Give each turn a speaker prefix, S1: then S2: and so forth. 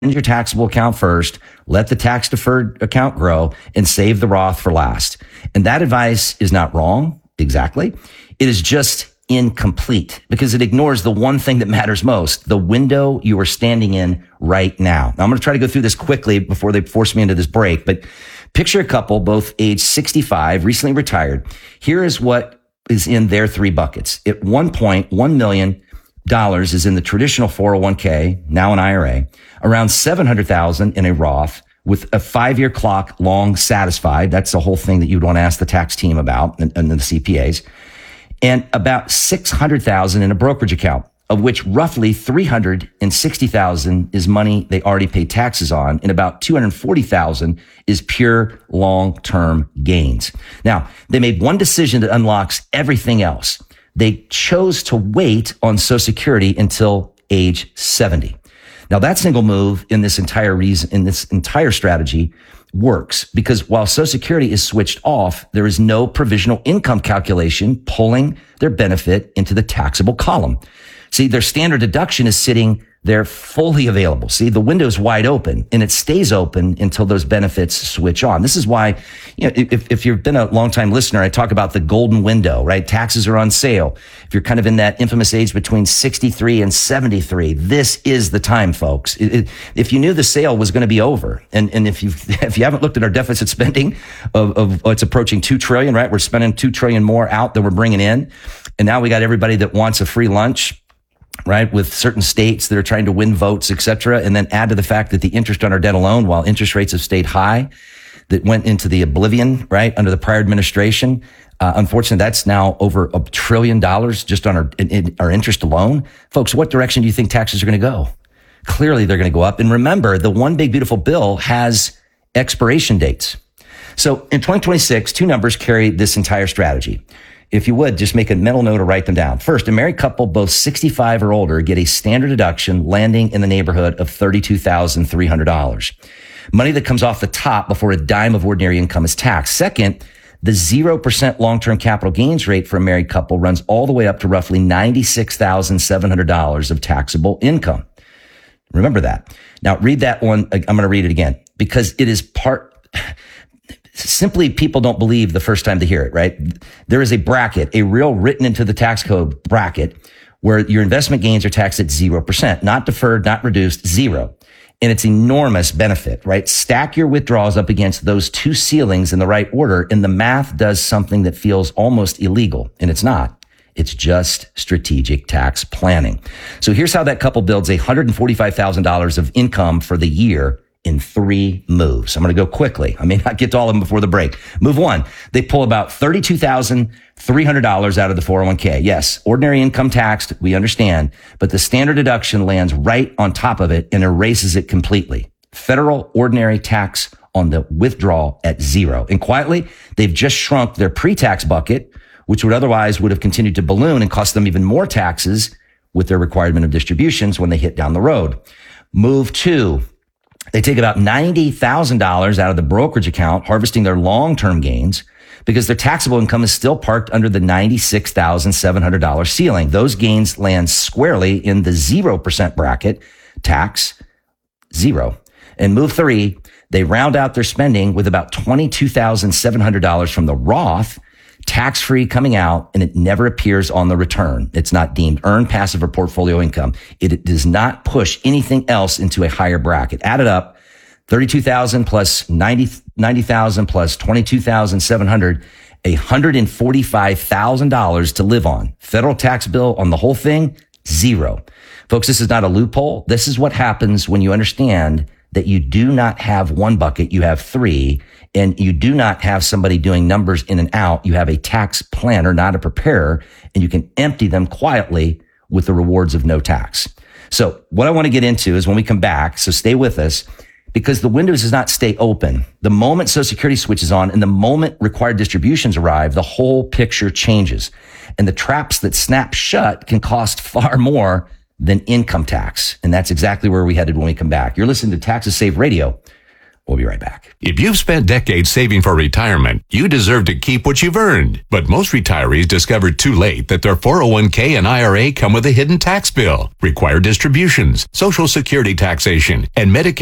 S1: your taxable account first, let the tax deferred account grow, and save the Roth for last. And that advice is not wrong, exactly. It is just incomplete because it ignores the one thing that matters most, the window you are standing in right now. Now, I'm going to try to go through this quickly before they force me into this break, but picture a couple, both age 65, recently retired. Here is what is in their three buckets. At one point, $1 million is in the traditional 401k, now an IRA, around $700,000 in a Roth with a 5-year clock long satisfied. That's the whole thing that you'd want to ask the tax team about and the CPAs. And about $600,000 in a brokerage account, of which roughly $360,000 is money they already paid taxes on, and about $240,000 is pure long-term gains. Now, they made one decision that unlocks everything else. They chose to wait on Social Security until age 70. Now, that single move in this entire strategy works because while Social Security is switched off, there is no provisional income calculation pulling their benefit into the taxable column. See, their standard deduction is sitting there fully available. See, the window is wide open and it stays open until those benefits switch on. This is why, if you've been a longtime listener, I talk about the golden window, right? Taxes are on sale. If you're kind of in that infamous age between 63 and 73, this is the time, folks. If you knew the sale was going to be over, and if you haven't looked at our deficit spending of it's approaching $2 trillion, right? We're spending $2 trillion more out than we're bringing in. And now we got everybody that wants a free lunch, right, with certain states that are trying to win votes, et cetera, and then add to the fact that the interest on our debt alone, while interest rates have stayed high, that went into the oblivion, right, under the prior administration. Unfortunately, that's now over $1 trillion just on our interest alone. Folks, what direction do you think taxes are going to go? Clearly, they're going to go up. And remember, the one big beautiful bill has expiration dates. So in 2026, two numbers carry this entire strategy. If you would, just make a mental note or write them down. First, a married couple, both 65 or older, get a standard deduction landing in the neighborhood of $32,300. Money that comes off the top before a dime of ordinary income is taxed. Second, the 0% long-term capital gains rate for a married couple runs all the way up to roughly $96,700 of taxable income. Remember that. Now, read that one. I'm going to read it again because it is simply people don't believe the first time they hear it, right? There is a bracket, a real written into the tax code bracket where your investment gains are taxed at 0%, not deferred, not reduced, zero. And it's enormous benefit, right? Stack your withdrawals up against those two ceilings in the right order, and the math does something that feels almost illegal, and it's not. It's just strategic tax planning. So here's how that couple builds $145,000 of income for the year in 3 moves. I'm going to go quickly. I may not get to all of them before the break. Move 1. They pull about $32,300 out of the 401k. Yes, ordinary income taxed, we understand, but the standard deduction lands right on top of it and erases it completely. Federal ordinary tax on the withdrawal at 0. And quietly, they've just shrunk their pre-tax bucket, which would have continued to balloon and cost them even more taxes with their requirement of distributions when they hit down the road. Move 2. They take about $90,000 out of the brokerage account, harvesting their long-term gains because their taxable income is still parked under the $96,700 ceiling. Those gains land squarely in the 0% bracket, tax 0. And move 3, they round out their spending with about $22,700 from the Roth, tax-free coming out, and it never appears on the return. It's not deemed earned, passive, or portfolio income. It does not push anything else into a higher bracket. Add it up, $32,000 plus $90,000 plus $22,700, $145,000 to live on. Federal tax bill on the whole thing, 0. Folks, this is not a loophole. This is what happens when you understand that you do not have one bucket, you have 3, and you do not have somebody doing numbers in and out. You have a tax planner, not a preparer, and you can empty them quietly with the rewards of no tax. So what I want to get into is when we come back, so stay with us, because the window does not stay open. The moment Social Security switches on and the moment required distributions arrive, the whole picture changes. And the traps that snap shut can cost far more than income tax. And that's exactly where we headed when we come back. You're listening to Taxes Save Radio, We'll be right back.
S2: If you've spent decades saving for retirement, you deserve to keep what you've earned. But most retirees discovered too late that their 401k and IRA come with a hidden tax bill, required distributions, Social Security taxation, and Medicare